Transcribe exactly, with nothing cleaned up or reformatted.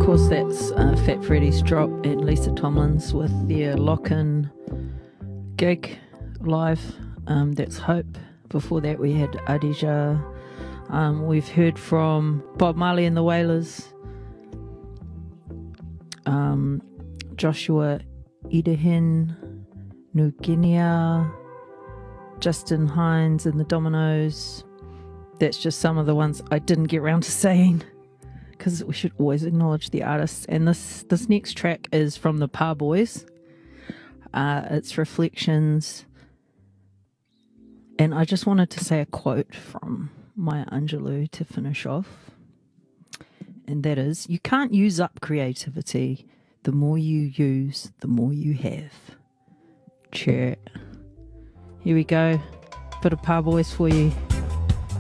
course, that's uh, Fat Freddy's Drop and Lisa Tomlins with their lock-in gig live. Um, that's Hope. Before that, we had Adija. Um, we've heard from Bob Marley and the Wailers, um, Joshua Idahin, New Guinea, Justin Hines and the Dominoes. That's just some of the ones I didn't get around to saying, because we should always acknowledge the artists. And this this next track is from the Pa Boys. Uh, it's Reflections. And I just wanted to say a quote from Maya Angelou to finish off. And that is, you can't use up creativity. The more you use, the more you have. Chat. Here we go. Bit of Pa Boys for you.